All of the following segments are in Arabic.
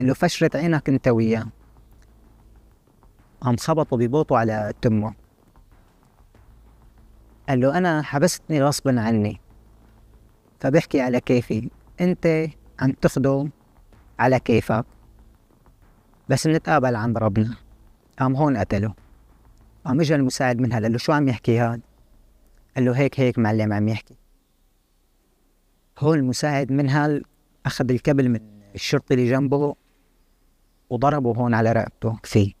له فشرة عينك انت وياه. قام خبطوا ببوطه على تمه، قال له انا حبستني غصبا عني. فبحكي على كيفي، انت عم تخدم على كيفك بس نتقابل عند ربنا. قام هون قتله. قام اجى المساعد منها قال له شو عم يحكي هاد؟ قال له هيك هيك معلم عم يحكي. هون المساعد منها اخذ الكبل من الشرطي اللي جنبه وضربه هون على رقبته فيه.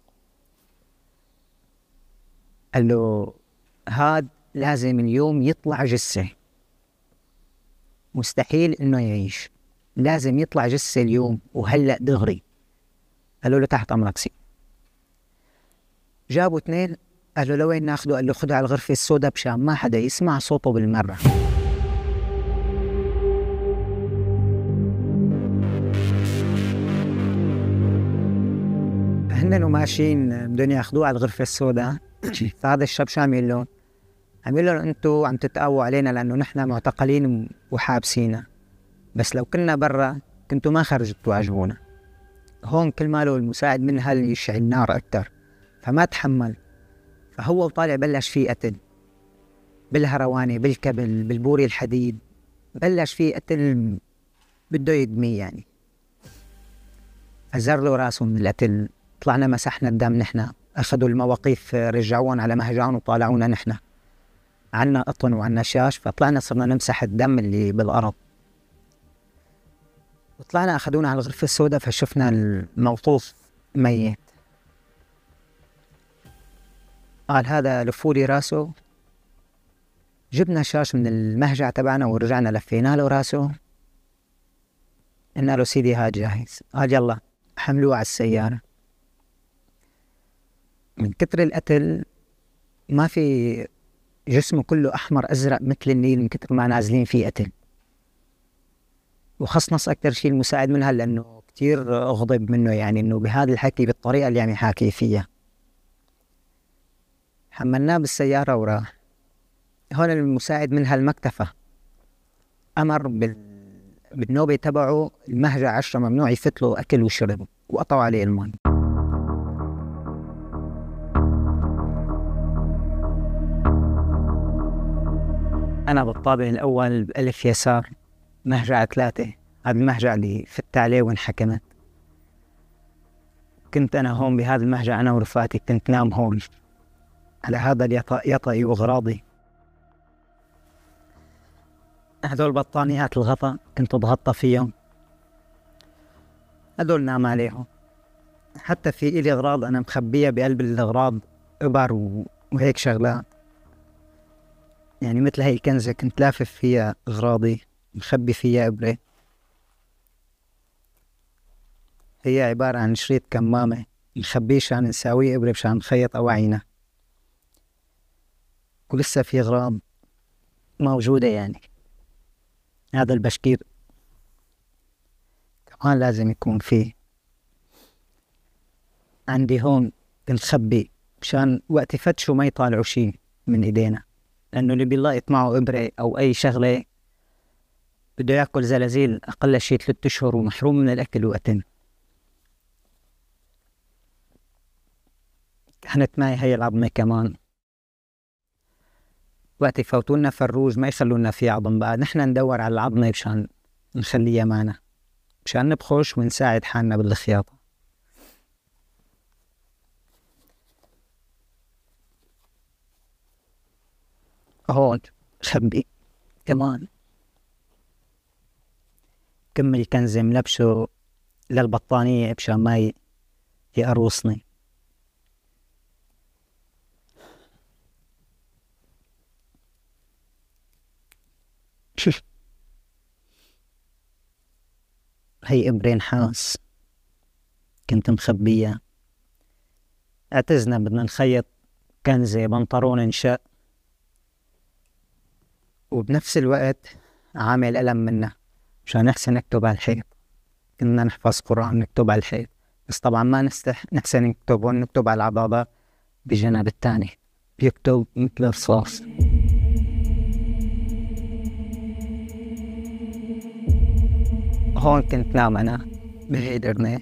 قال له هاد لازم اليوم يطلع جثة، مستحيل انه يعيش، لازم يطلع جثة اليوم وهلأ دغري. قالوا له تحت امرك سي. جابوا اثنين، قال له لوين ناخده؟ قال له خده على الغرفة السوداء مشان ما حدا يسمع صوته بالمرة. هن وماشيين بدهم ياخذوه على الغرفة السوداء. فهذا الشاب شو عم يقول لهم؟ عم يقول لهم انتوا عم تتقووا علينا لانه نحن معتقلين وحابسينا، بس لو كنا برا كنتوا ما خرجتوا تواجهونا. هون كل ماله المساعد من هل يشعل نار اكثر، فما تحمل. فهو وطالع بلش فيه قتل بالهروانة بالكبل بالبوري الحديد، بلش فيه قتل بده يدميه يعني. أزر له راسه من القتل. طلعنا مسحنا الدم نحن، أخذوا المواقيف رجعوهم على مهجعهم وطالعونا نحن. عنا قطن وعنا شاش، فطلعنا صرنا نمسح الدم اللي بالأرض. وطلعنا أخذونا على الغرفة السوداء، فشفنا الموطوف ميت. قال هذا لفولي راسه. جبنا شاش من المهجع تبعنا ورجعنا لفينا له راسه. قلنا له سيدي هاد جاهز. قال يلا حملوه على السيارة. من كتر القتل ما في، جسمه كله أحمر أزرق مثل النيل من كتر ما نازلين فيه قتل. وخصنص أكتر شيء المساعد منها لأنه كتير غضب منه، يعني إنه بهذا الحكي بالطريقة اللي عم يحاكي فيها. حملناه بالسيارة وراح. هون المساعد منها المكتفى أمر بالنوبة تبعه المهجع 10 ممنوع يفتله أكل وشرب، وقطعوا عليه المي. أنا بالطابق الأول بألف يسار مهجع 3، هذا المهجع اللي فت عليه وانحكمت. كنت أنا هون بهذا المهجع أنا ورفاتي، كنت نام هون على هذا يطئي وغراضي. هذول بطانيات الغطا كنت أتغطى فيهم، هذول نام عليهم. حتى في إلي أغراض أنا مخبية بقلب الأغراض، إبر وهيك شغلات، يعني مثل هاي الكنزة كنت لافف فيها أغراضي، مخبي فيها إبرة. هي عبارة عن شريط كمامة مخبيه عشان نساويه إبرة مشان نخيط أواعينا، ولسه في أغراض موجودة يعني. هذا البشكير كمان لازم يكون فيه. عندي هون كنت خبي مشان وقت يفتشوا ما يطالعوا شي من إيدينا، لأنه اللي بيلاقط معه إبرة أو أي شغلة بده يأكل زلازيل أقل شي 3 أشهر ومحروم من الأكل وقتن. كانت معي هي العظمة كمان، وقت يفوتولنا فروج ما يخلونا في عظم بقى، نحن ندور على العظمة مشان نخليها معنا، مشان نبخش ونساعد حالنا بالخياطة. هون خبي كمان كمل كنزة ملبشه للبطانية مشان ما يقروصني. هي إبرة نحاس كنت مخبية. اعتزنا بدنا نخيط كنزة بنطرون انشاء، وبنفس الوقت عامل قلم منه مشان نحسن نكتب على الحيط. كنا نحفظ قرآن نكتب على الحيط، بس طبعا ما نحسن نكتب ونكتب على العضادة بجنب التاني بيكتب مثل الرصاص. هون كنت نام أنا ما هي قدرنا